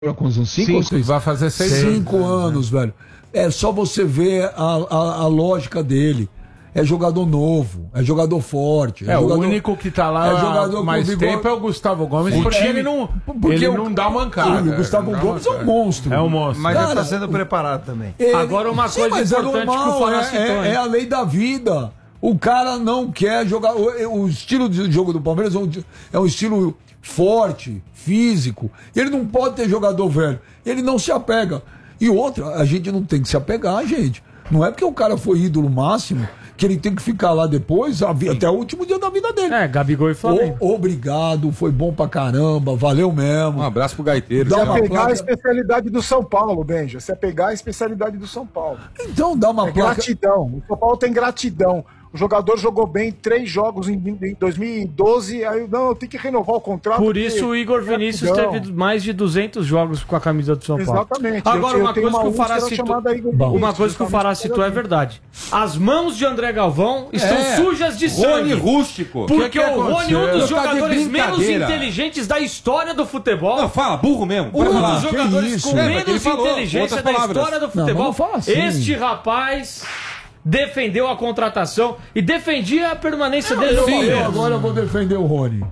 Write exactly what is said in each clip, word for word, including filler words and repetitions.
com uns cinco, cinco ou seis? Vai fazer seis Cinco anos, anos, velho. É só você ver a, a, a lógica dele. É jogador novo, é jogador forte. É, jogador, o único que tá lá é jogador mais vigor... tempo é o Gustavo Gomes, o porque time, ele não, porque ele o, não dá mancada. O Gustavo Gomes é um monstro. É um monstro. Mas Cara, ele tá sendo preparado também. Ele... Agora uma Sim, coisa mas importante é normal, que o Fará é, citou, é, hein? é a lei da vida. O cara não quer jogar. O, o estilo de jogo do Palmeiras é um, é um estilo forte, físico. Ele não pode ter jogador velho. Ele não se apega. E outra, a gente não tem que se apegar, gente. Não é porque o cara foi ídolo máximo que ele tem que ficar lá depois, até o último dia da vida dele. É, Gabigol e Flamengo. O, obrigado, foi bom pra caramba, valeu mesmo. Um abraço pro Gaiteiro. Dá Se uma apegar placa... a especialidade do São Paulo, Benja. Se apegar a especialidade do São Paulo. Então dá uma É placa... gratidão. O São Paulo tem gratidão. O jogador jogou bem três jogos em, em dois mil e doze. Aí, não, eu tenho que renovar o contrato. Por isso o Igor Vinícius gratidão. teve mais de duzentos jogos com a camisa do São Paulo. Exatamente. Agora, Eu- eu uma tenho coisa que o úlcera Fará citou, chamada Igor uma Vinícius, coisa que o Fará justamente citou é por verdade. As mãos de André Galvão estão É. sujas de Rony sangue. Rústico. Porque Que que o Rony é um dos aconteceu? Tá de jogadores menos brincadeira. inteligentes da história do futebol. Não, fala, burro mesmo. Um Pode falar. dos jogadores isso? com É, mas ele menos falou, inteligência outras da palavras. história do Não, futebol. mas não fala assim. Este rapaz defendeu a contratação e defendia a permanência dele no Eu, eu Palmeiras. agora vou defender o Rony.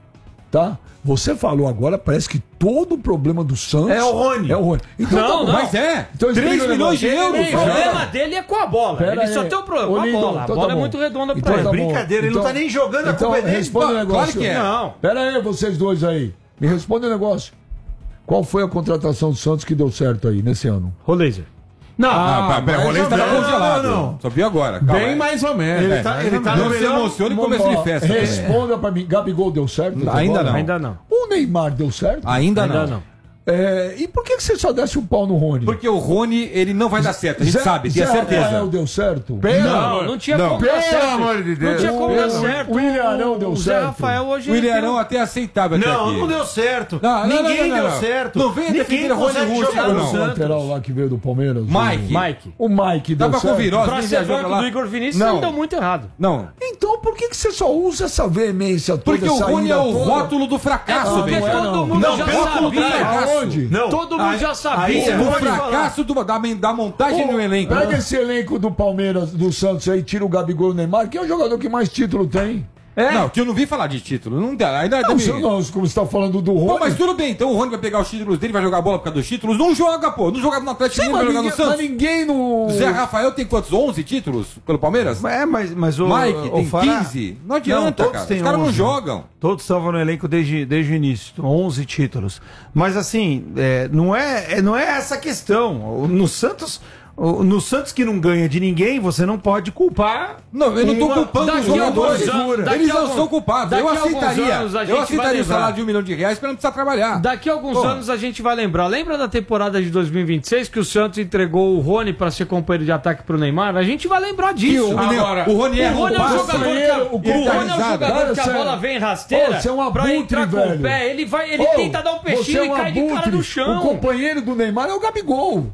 Tá? Você falou agora, parece que todo o problema do Santos É o Rony. É o Rony. Então, Não, tá bom. não. Mas é. Então explica três o milhões de negócio. euros. O problema dele é com a bola. Pera ele aí. só tem o problema Ô, com a Lindo, bola. A então bola tá é bom. muito redonda Então pra tá ele. bom. Brincadeira, ele não tá nem jogando, a Então culpa é dele. responde o Claro negócio. que é. Não. Pera aí, vocês dois aí. Me responde o negócio. Qual foi a contratação do Santos que deu certo aí nesse ano? Roleiser. Não. Ah, pera, o mais rolê ou tava menos. congelado. Não, não. Só vi agora. Calma Bem aí. mais ou menos. Ele É, tá- mais ele ou tá menos. Não no se melhor- emocione e Vamos começo lá. de festa. Responda pra mim. Gabigol deu certo? até Ainda agora? não. Ainda não. O Neymar deu certo? Ainda, Ainda não. não. É, e por que, que você só desce o pau no Rony? Porque o Rony, ele não vai dar certo. A gente Zé- sabe, Zé tenho certeza. Rafael deu certo? Não, não tinha Não. como dar Pelo certo. amor de Deus. Não tinha como O- dar certo. o Ilharão deu O Zé certo. Rafael hoje... O Ilharão até aceitável até Não, aqui. não deu certo. Não, não, Ninguém não, não, deu não. certo. Não venha defender Ninguém o Rony consegue Rústico, jogar no não. O Santos. lateral lá que veio do Palmeiras? Mike. Mike. O Mike deu Tava com certo? virose. Pra nem ser viajou banco lá. do Igor Vinícius, Não. não deu muito errado. Não. Então por que, que você só usa essa veemência toda? Porque o essa Rony é ira o toda? rótulo do fracasso, Ah, velho. não é, todo não. mundo Não, já pelo rótulo do sabia. fracasso. Aonde? Não. Todo mundo Aí- já aí sabia. você O pode falar. fracasso do- da, da montagem no elenco. Pega esse elenco do Palmeiras, do Santos aí, tira o Gabigol e o Neymar, que é o jogador que mais título tem. É? Não, que eu não vi falar de título. Não dá. Ainda Não, deve- você, não, como você tá falando do Rony. Pô, mas tudo bem, então o Rony vai pegar os títulos dele, vai jogar bola por causa dos títulos? Não joga, pô. Não joga no Atlético Sim, Mineiro, mas, vai jogar no ninguém, mas Santos. ninguém no... Zé Rafael tem quantos? onze títulos pelo Palmeiras? É, mas, mas o Mike o tem Fará- quinze. Não adianta, todos cara. têm Os caras não onze. jogam. Todos estavam no elenco desde, desde o início, onze títulos. Mas assim, é, não, é, é- não é essa a questão. No Santos, o- no Santos que não ganha de ninguém, você não pode culpar. Não, eu não tô uma- culpando os daqui a alguns jogadores. anos- daqui Eles a não alguns- são culpados. daqui Eu a alguns aceitaria. anos a gente Eu vai aceitaria o lembrar. salário de um milhão de reais pra não precisar trabalhar. Daqui a alguns Pô. anos a gente vai lembrar. Lembra da temporada de dois mil e vinte e seis que o Santos entregou o Rony pra ser companheiro de ataque pro Neymar? A gente vai lembrar Que disso. o, Agora, o Rony é O Rony é um roubado. jogador que, a, o o Rony é um risada. jogador Cara, que a sério. bola vem rasteira Ô, você é um pra abutre, entrar com velho. o pé. Ele, vai, ele Ô, tenta dar um você peixinho é e um cai de cara abutre. no O chão. companheiro do Neymar é o Gabigol.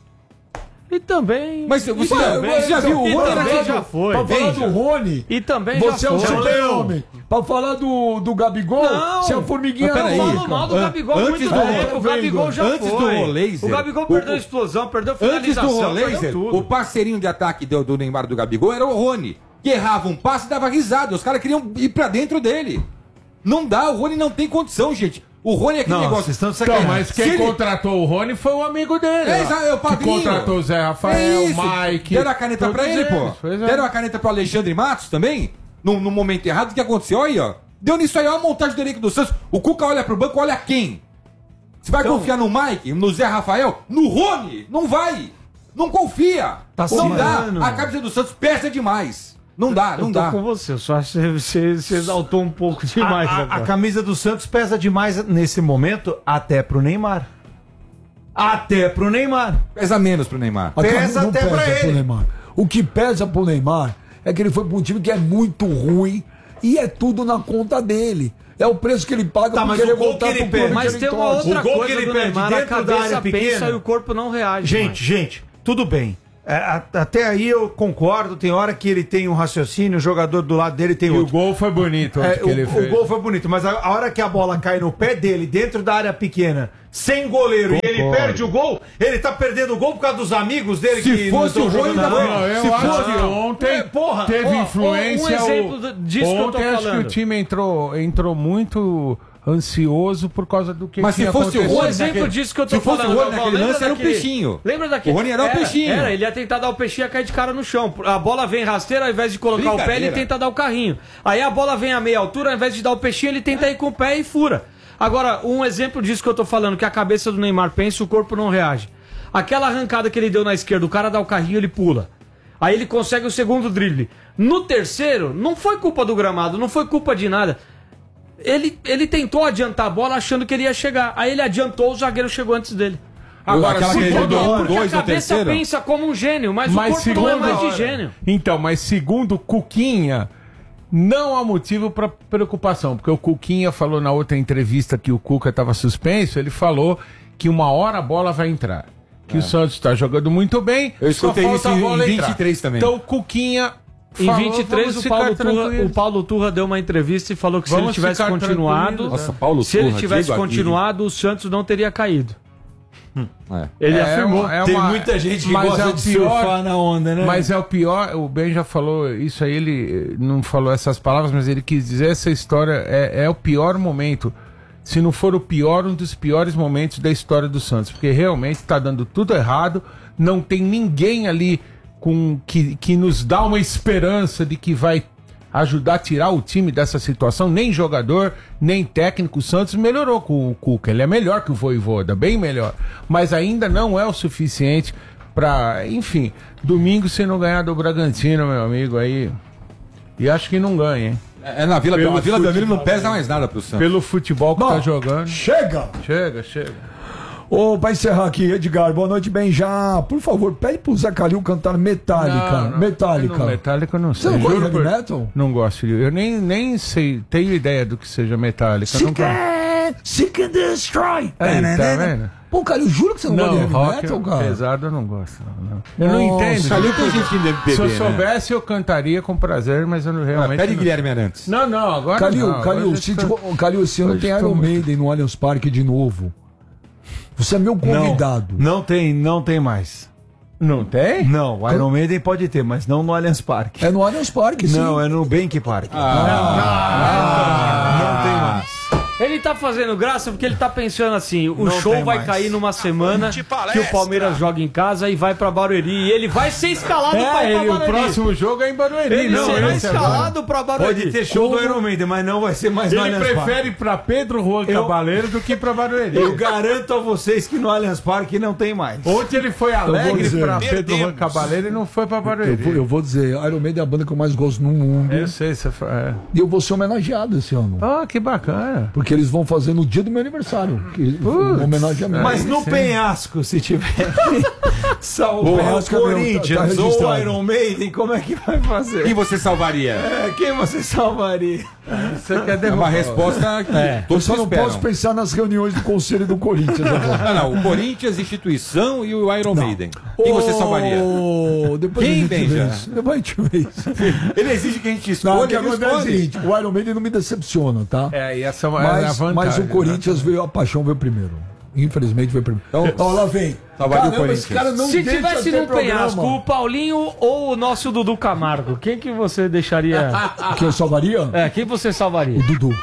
E também... Mas você, e já, também- você já viu o e Rony também era- já foi. Pra falar Veja. do Rony, E também você já é o foi. super-homem. Pra falar do, do Gabigol, Não. você é a formiguinha Mas peraí. da Eu falo Ica. mal do An- Gabigol antes muito do- tempo. O Gabigol já antes do foi. Roleiser, O Gabigol o- perdeu a explosão, perdeu a Antes do finalização, perdeu Roleiser, tudo. o parceirinho de ataque do, do Neymar e do Gabigol era o Rony, que errava um passe e dava risada. Os caras queriam ir pra dentro dele. Não dá, o Rony não tem condição, gente. O Rony é aquele Não, negócio. vocês estão de Então, sacanagem. mas quem Se ele- contratou o Rony foi o amigo dele. É, ó. exa- é o que padrinho. contratou o Zé Rafael, É o isso. Mike. Deram a caneta pra todos ele, pô. eles, pois é. Deram a caneta pro Alexandre Matos também? No, no momento errado, o que aconteceu aí, ó? Deu nisso aí, ó, a montagem do elenco do Santos. O Cuca olha pro banco, olha quem? Você vai Então- confiar no Mike, no Zé Rafael? No Rony? Não vai. Não confia. Tá não se dá. mano. A camisa do Santos pesa demais. Não dá, não Eu tô dá. com você, eu só acho que você, você exaltou um pouco demais a, a- agora. a camisa do Santos pesa demais nesse momento, até pro Neymar. Até pro Neymar. Pesa menos pro Neymar. A Pesa cam- não até pesa pra pro ele. Neymar. O que pesa pro Neymar é que ele foi pra um time que é muito ruim e é tudo na conta dele. É o preço que ele paga Tá, por mas querer o gol voltar que ele pro clube perde- Mas que tem ele uma torce. outra O gol coisa que ele do perde Neymar, a dentro da cabeça área pequena. pensa e o corpo não reage. Gente, mais. gente, tudo bem. É, a- até aí eu concordo, tem hora que ele tem um raciocínio, o jogador do lado dele tem E o outro. gol foi bonito É, ontem que ele o, o fez. gol foi bonito, mas a, a hora que a bola cai no pé dele, dentro da área pequena, sem goleiro, e ele perde o gol, ele tá perdendo o gol por causa dos amigos dele Se que fosse não o estão Rony, jogando ainda na não. bola. Não, eu Se acho fosse- que ontem É, porra, teve ó, influência. um exemplo o- do- disso que eu tô ontem acho que falando. o time entrou, entrou muito ansioso por causa do que Mas se tinha fosse o acontecido. Um Rony exemplo naquele- disso que eu tô se fosse falando. o Rony Galvão, naquele lembra lance, era um daquele- peixinho. Lembra daquele? O Rony era um peixinho. Era, ele ia tentar dar o peixinho e ia cair de cara no chão. A bola vem rasteira, ao invés de colocar o pé, ele Brincadeira. tenta dar o carrinho. Aí a bola vem a meia altura, ao invés de dar o peixinho, ele tenta ir com o pé e fura. Agora, um exemplo disso que eu tô falando, que a cabeça do Neymar pensa e o corpo não reage. Aquela arrancada que ele deu na esquerda, o cara dá o carrinho, ele pula. Aí ele consegue o segundo drible. No terceiro, não foi culpa do gramado, não foi culpa de nada. Ele, ele tentou adiantar a bola achando que ele ia chegar. Aí ele adiantou, o zagueiro chegou antes dele. Agora, aquela que ele Porque, deu um, porque dois a no cabeça terceiro. pensa como um gênio, mas, Mas o corpo não é segundo- mais de gênio. Então, mas segundo Cuquinha, não há motivo para preocupação, porque o Cuquinha falou na outra entrevista que o Cuca estava suspenso, ele falou que uma hora a bola vai entrar. Que o Santos está jogando muito bem, Eu escutei só isso falta a em bola vinte e entrar. três também. Então o Cuquinha Em falou, vinte e três, vamos o ficar Paulo, Turra, tranquilos. o Paulo Turra deu uma entrevista e falou que se Vamos ele tivesse ficar continuado, tranquilos. Nossa, Paulo se ele Turra, tivesse Diego Aguirre. continuado, o Santos não teria caído. É. Ele É, afirmou. é Tem uma- muita gente que mas gosta é o de pior- surfar na onda, né? Mas é o pior, o Ben já falou isso aí, ele eh, não falou essas palavras, mas ele quis dizer essa história, é, é o pior momento. Se não for o pior, um dos piores momentos da história do Santos, porque realmente está dando tudo errado, não tem ninguém ali com que, que nos dá uma esperança de que vai ajudar a tirar o time dessa situação, nem jogador, nem técnico. O Santos melhorou com o Cuca, ele é melhor que o Vojvoda, bem melhor, mas ainda não é o suficiente para, enfim, domingo se não ganhar do Bragantino, meu amigo, aí, e acho que não ganha, hein, É na Vila Pelo A Vila futebol. Belmiro não pesa mais nada pro Santos. pelo futebol que Bom, tá jogando. Chega! Chega, chega. Ô, pra encerrar aqui, Edgar, boa noite, bem já. Por favor, pede pro Zé Calil cantar Metallica. Não, não, Metallica. não, Metallica eu não sei. Você não gosta juro de heavy por- metal? Não gosto. de- Eu nem, nem sei, tenho ideia do que seja Metallica. eu Seek nunca... and, seek and Destroy. Aí, tá vendo? Pô, cara, eu juro que você não, gosta de Não, heavy rock metal, cara. pesado eu não gosto. Não, não. Eu não Nossa, entendo. Calil tem gente que deve beber, Se eu né? soubesse, eu cantaria com prazer, mas eu não, Ah, realmente... Pede não... Guilherme Arantes. Não, não, agora Calil, não. Calil, Hoje se eu tô- tipo, Calil, esse ano hoje tem eu tô Iron muito- Maiden no Allianz Parque de novo. Você é meu convidado. Não, não tem, não tem mais. Não tem? Não, o Iron Maiden pode ter, mas não no Allianz Parque. É no Allianz Parque, sim. Não, é no Bank Park. Ah. Não tem mais. Ele tá fazendo graça porque ele tá pensando assim: o Não show tem vai mais. cair numa semana que o Palmeiras joga em casa e vai pra Barueri. E ele vai ser escalado pra É, ir ele, pra o Barueri. próximo jogo é em Barueri. Ele não, será esse agora. escalado pra Barueri. Pode ter show do Iron Maiden, mas não vai ser mais no Ele Allianz Parque. prefere ir pra Pedro Juan Eu- Cabaleiro do que pra Barueri. Eu garanto a vocês que no Allianz Parque não tem mais. Ontem ele foi vou alegre dizer. pra Pedro Juan Cabaleiro e não foi pra Barueri. Eu vou, eu vou dizer, Iron Maiden é a banda que eu mais gosto no mundo. Eu sei, você fa- é. E eu vou ser homenageado esse ano. Ah, que bacana. Porque eles vão fazer no dia do meu aniversário. Que, uma homenagem a mim. Mas no sim. penhasco, se tiver salvar O o penhasco é meu, tá- tá Corinthians ou o registrado. Iron Maiden, como é que vai fazer? Quem você salvaria? É, quem você salvaria? Você quer É uma derrubar. resposta que Eu todos só não esperam. posso pensar nas reuniões do Conselho do Corinthians agora. Não, não, o Corinthians, instituição e o Iron Maiden. Quem você salvaria? Ô, depois Quem, a gente Benja? vê isso. Depois a gente vê isso. Ele exige que a gente Não, o escolha que e acontece é o escolhe. seguinte, o Iron Maiden não me decepciona, tá? É, e essa é uma- é a Mas, vantagem. mas o Corinthians né? veio, a paixão veio primeiro. Infelizmente veio primeiro. Então, ó, lá vem. salvaria o Caramba, esse Corinthians. cara não Se deixa tivesse ter no penhasco, programa. o Paulinho ou o nosso Dudu Camargo, quem que você deixaria? Que eu salvaria? É, quem você salvaria? O Dudu.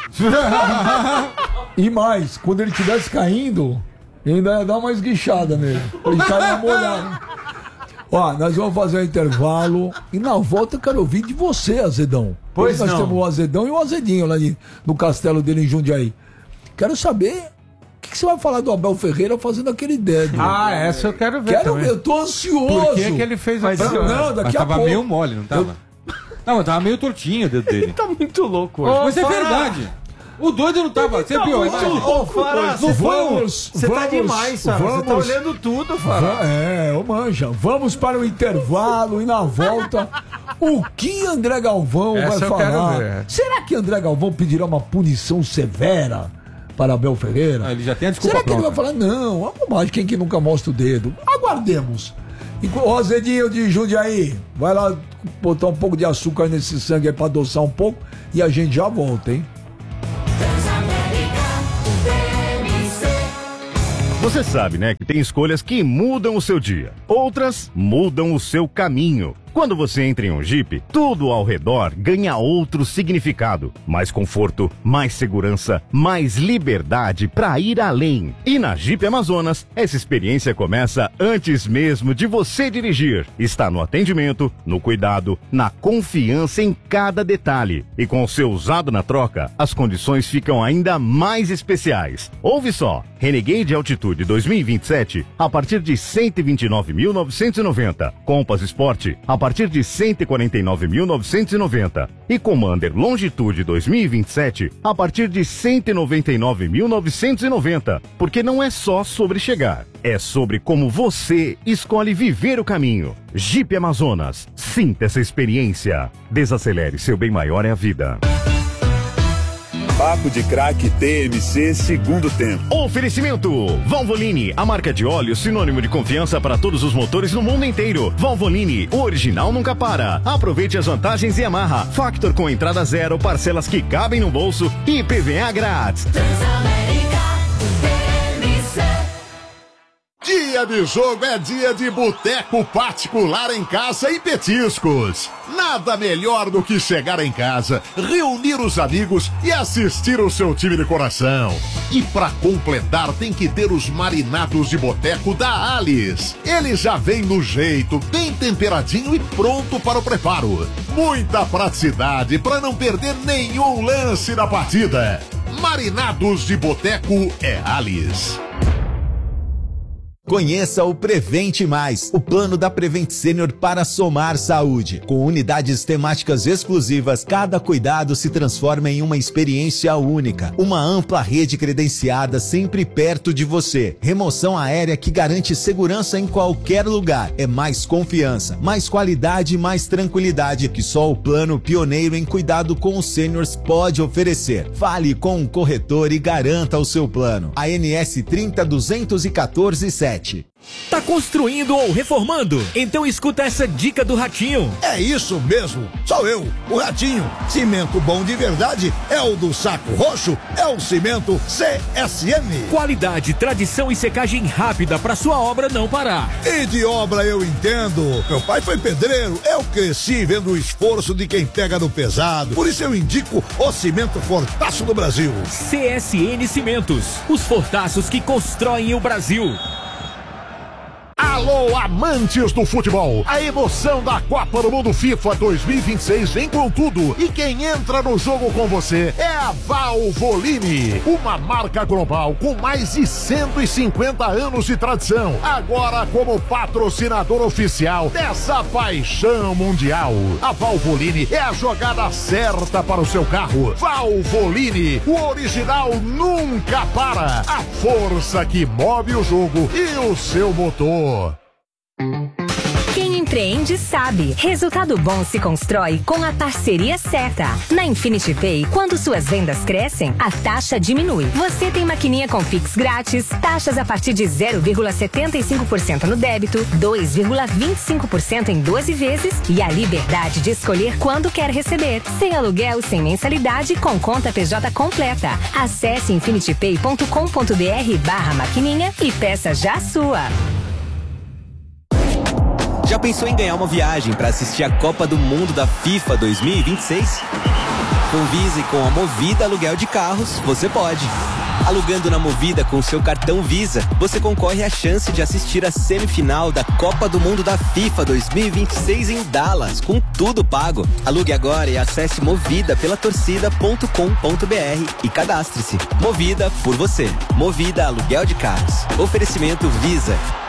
E mais, quando ele estivesse caindo, ainda ia dar uma esguichada nele. Ele caia molhado. Ó, nós vamos fazer um intervalo e na volta eu quero ouvir de você, Azedão. Pois Hoje nós não. temos o Azedão e o Azedinho lá de- no castelo dele em Jundiaí. Quero saber o que, que você vai falar do Abel Ferreira fazendo aquele dedo. Ah, essa eu quero ver Quero também. ver, eu tô ansioso. Por que, que ele fez a Não, não, daqui Mas a tava pouco. meio mole, não tava? Não, mas tava meio tortinho o dedo dele. Tá muito louco hoje. Mas é verdade. O doido não tava. Você viu? Ô, Fará, Não você vamos, Você tá vamos, demais, Fará. Você tá vamos. olhando tudo, Fará. Va- É, ô Manja, vamos para o intervalo e na volta, o que André Galvão Essa vai eu quero falar? ver. Será que André Galvão pedirá uma punição severa para Abel Ferreira? Ah, ele já tem a desculpa Será que ele vai pronta. falar, não, é bobagem, quem que nunca mostra o dedo? Aguardemos. Ô, Zedinho de Jundiaí, vai lá botar um pouco de açúcar nesse sangue aí pra adoçar um pouco e a gente já volta, hein? Você sabe, né, que tem escolhas que mudam o seu dia. Outras mudam o seu caminho. Quando você entra em um Jeep, tudo ao redor ganha outro significado. Mais conforto, mais segurança, mais liberdade para ir além. E na Jeep Amazonas, essa experiência começa antes mesmo de você dirigir. Está no atendimento, no cuidado, na confiança em cada detalhe. E com o seu usado na troca, as condições ficam ainda mais especiais. Ouve só, Renegade Altitude dois mil e vinte e sete a partir de cento e vinte e nove mil novecentos e noventa. Compass Sport a partir de cento e quarenta e nove mil novecentos e noventa. E Commander Longitude dois mil e vinte e sete a partir de cento e noventa e nove mil novecentos e noventa. Porque não é só sobre chegar, é sobre como você escolhe viver o caminho. Jeep Amazonas, sinta essa experiência. Desacelere, seu bem maior é a vida. Papo de Craque T M C segundo tempo. Oferecimento Valvoline, a marca de óleo sinônimo de confiança para todos os motores no mundo inteiro. Valvoline, o original nunca para. Aproveite as vantagens e Yamaha. Factor com entrada zero, parcelas que cabem no bolso e I P V A grátis. Dia de jogo é dia de boteco particular em casa e petiscos. Nada melhor do que chegar em casa, reunir os amigos e assistir o seu time de coração. E pra completar tem que ter os marinados de boteco da Alice. Ele já vem no jeito, bem temperadinho e pronto para o preparo. Muita praticidade para não perder nenhum lance da partida. Marinados de boteco é Alice. Conheça o Prevente Mais, o plano da Prevent Senior para somar saúde. Com unidades temáticas exclusivas, cada cuidado se transforma em uma experiência única. Uma ampla rede credenciada sempre perto de você. Remoção aérea que garante segurança em qualquer lugar. É mais confiança, mais qualidade e mais tranquilidade que só o plano pioneiro em cuidado com os seniors pode oferecer. Fale com o corretor e garanta o seu plano. A N S trinta duzentos e quatorze sete. Tá construindo ou reformando? Então escuta essa dica do Ratinho. É isso mesmo, sou eu, o Ratinho. Cimento bom de verdade é o do Saco Roxo, é o cimento C S M. Qualidade, tradição e secagem rápida para sua obra não parar. E de obra eu entendo. Meu pai foi pedreiro, eu cresci vendo o esforço de quem pega no pesado. Por isso eu indico o cimento Fortaço do Brasil. C S N Cimentos, os fortaços que constroem o Brasil. Alô, amantes do futebol! A emoção da Copa do Mundo FIFA dois mil e vinte e seis vem com tudo. E quem entra no jogo com você é a Valvoline, uma marca global com mais de cento e cinquenta anos de tradição. Agora como patrocinador oficial dessa paixão mundial. A Valvoline é a jogada certa para o seu carro. Valvoline, o original nunca para. A força que move o jogo e o seu motor. Quem empreende sabe. Resultado bom se constrói com a parceria certa. Na Infinity Pay, quando suas vendas crescem, a taxa diminui. Você tem maquininha com Pix grátis, taxas a partir de zero vírgula setenta e cinco por cento no débito, dois vírgula vinte e cinco por cento em doze vezes e a liberdade de escolher quando quer receber. Sem aluguel, sem mensalidade, com conta P J completa. Acesse infinitypay.com.br barra maquininha e peça já a sua. Já pensou em ganhar uma viagem para assistir a Copa do Mundo da FIFA dois mil e vinte e seis? Com Visa e com a Movida Aluguel de Carros, você pode. Alugando na Movida com seu cartão Visa, você concorre à chance de assistir a semifinal da Copa do Mundo da FIFA dois mil e vinte e seis em Dallas, com tudo pago. Alugue agora e acesse movida pela torcida ponto com ponto br e cadastre-se. Movida por você. Movida Aluguel de Carros. Oferecimento Visa.